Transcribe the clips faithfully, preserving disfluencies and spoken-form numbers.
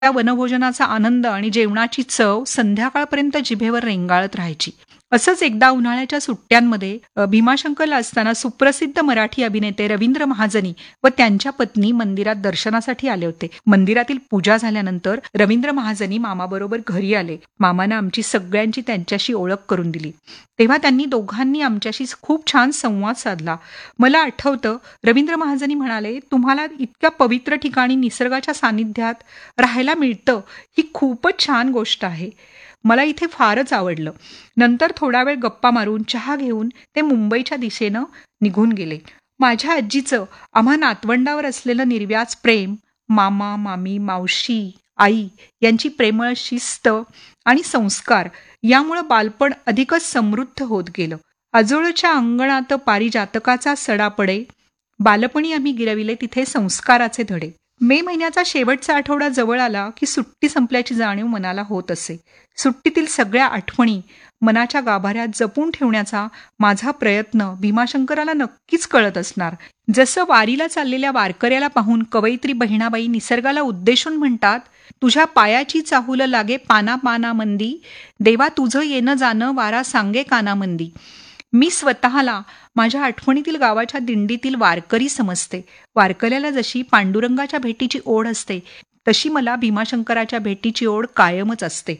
त्या वनभोजनाचा आनंद आणि जेवणाची चव संध्याकाळपर्यंत जिभेवर रेंगाळत राहायची. असंच एकदा उन्हाळ्याच्या सुट्ट्यांमध्ये अ, भीमाशंकरला असताना सुप्रसिद्ध मराठी अभिनेते रवींद्र महाजनी व त्यांच्या पत्नी मंदिरात दर्शनासाठी आले होते. मंदिरातील पूजा झाल्यानंतर रवींद्र महाजनी मामाबरोबर घरी आले. मामानं आमची सगळ्यांची त्यांच्याशी ओळख करून दिली. तेव्हा त्यांनी दोघांनी आमच्याशी खूप छान संवाद साधला. मला आठवतं, रवींद्र महाजनी म्हणाले, तुम्हाला इतक्या पवित्र ठिकाणी निसर्गाच्या सानिध्यात राहायला मिळतं, ही खूपच छान गोष्ट आहे. मला इथे फारच आवडलं. नंतर थोडा वेळ गप्पा मारून चहा घेऊन ते मुंबईच्या दिशेनं निघून गेले. माझ्या आजीचं आम्हा नातवंडावर असलेलं निर्व्याज प्रेम, मामा, मामी, मावशी, आई यांची प्रेमळ शिस्त आणि संस्कार यामुळं बालपण अधिकच समृद्ध होत गेलं. आजोळच्या अंगणात पारिजातकाचा सडा पडे, बालपणी आम्ही गिरविले तिथे संस्काराचे धडे. मे महिन्याचा शेवटचा आठवडा जवळ आला की सुट्टी संपल्याची जाणीव मनाला होत असे. सुट्टीतील सगळ्या आठवणी मनाच्या गाभाऱ्यात जपून ठेवण्याचा माझा प्रयत्न भीमाशंकराला नक्कीच कळत असणार. जसं वारीला चाललेल्या वारकऱ्याला पाहून कवयित्री बहिणाबाई निसर्गाला उद्देशून म्हणतात, तुझ्या पायाची चाहूल लागे पाना पाना मंदी, देवा तुझं येणं जाणं वारा सांगे कानामंदी. मी स्वतःला माझ्या आठवणीतील गावाच्या दिंडीतील वारकरी समजते. वारकऱ्याला जशी पांडुरंगाच्या भेटीची ओढ असते, तशी मला भीमाशंकराच्या भेटीची ओढ कायमच असते.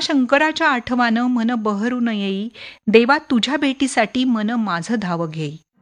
भीमाशंकराच्या आठवानं मन बहरू न येई, देवा तुझ्या भेटीसाठी मन माझं धाव घेई.